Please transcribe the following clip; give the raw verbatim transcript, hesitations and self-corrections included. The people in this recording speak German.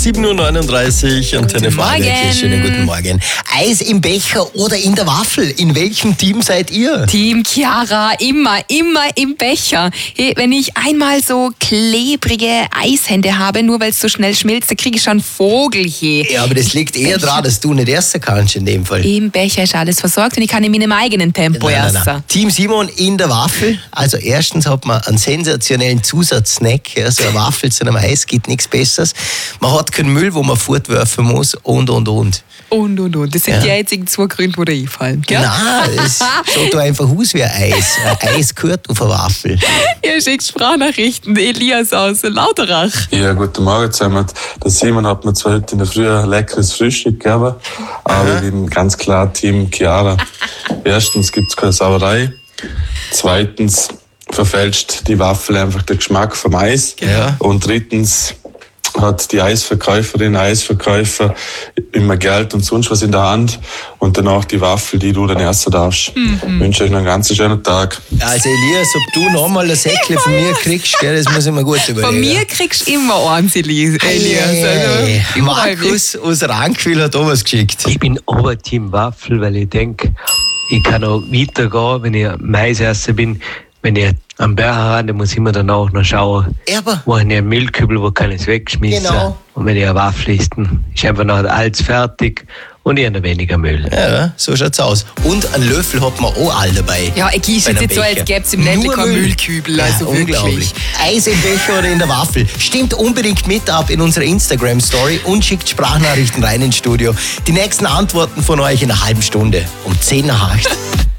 sieben Uhr neununddreißig. Antenne Vorarlberg. Schönen guten Morgen. Eis im Becher oder in der Waffel? In welchem Team seid ihr? Team Chiara, immer, immer im Becher. Hey, wenn ich einmal so klebrige Eishände habe, nur weil es so schnell schmilzt, dann kriege ich schon Vogelchen. Ja, aber das liegt eher daran, dass du nicht essen kannst in dem Fall. Im Becher ist alles versorgt und ich kann in meinem eigenen Tempo Nein, nein, essen. nein. Team Simon in der Waffel. Also erstens hat man einen sensationellen Zusatzsnack. Ja, so eine Waffel zu einem Eis gibt nichts Besseres. Man hat keinen Müll, wo man fortwerfen muss und, und, und. Und, und, und. Das sind Ja. die einzigen zwei Gründe, die dir einfallen. Gell? Nein, es schaut da einfach aus wie ein Eis. Ein Eis gehört auf eine Waffel. Ihr schickt Sprachnachrichten. Elias aus Lauterach. Ja, guten Morgen zusammen. Der Simon hat mir zwar heute in der Früh ein leckeres Frühstück gegeben, aber ich bin ganz klar Team Chiara. Erstens gibt es keine Sauerei. Zweitens verfälscht die Waffel einfach den Geschmack vom Eis. Ja. Und drittens hat die Eisverkäuferin, Eisverkäufer immer Geld und sonst was in der Hand und danach die Waffel, die du dann essen darfst. Mhm. Ich wünsche euch noch einen ganz schönen Tag. Also Elias, ob du nochmal ein Säckchen von mir kriegst, gell, das muss ich mir gut überlegen. Von mir kriegst du immer eins, Elias. Also, Hey, ich freu mich. Markus aus Rankwil hat auch was geschickt. Ich bin aber Team Waffel, weil ich denke, ich kann auch weitergehen, wenn ich Mais essen bin. Wenn ich am Becher habe, dann muss ich immer danach noch schauen, Aber wo habe ich einen Müllkübel, wo kann ich es wegschmissen. Genau. Und wenn ich eine Waffel esse, dann ist einfach noch alles fertig und ich habe noch weniger Müll. ja, so schaut's aus. Und einen Löffel hat man auch all dabei. Ja, ich gieße Bei jetzt einem nicht so, als Becher. gäbe es im Ländle Nur keinen Müll. Müllkübel. Ja, Also unglaublich. wirklich. Eis im Becher oder in der Waffel. Stimmt unbedingt mit ab in unsere Instagram-Story und schickt Sprachnachrichten rein ins Studio. Die nächsten Antworten von euch in einer halben Stunde um zehn nach acht.